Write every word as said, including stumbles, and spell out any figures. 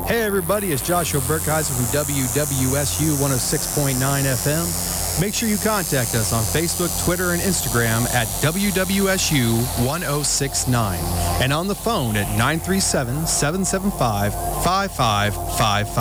Hey everybody, it's Joshua Burkheiser from W W S U one oh six point nine F M. Make sure you contact us on Facebook, Twitter, and Instagram at W W S U one oh six nine and on the phone at nine three seven, seven seven five, five five five five.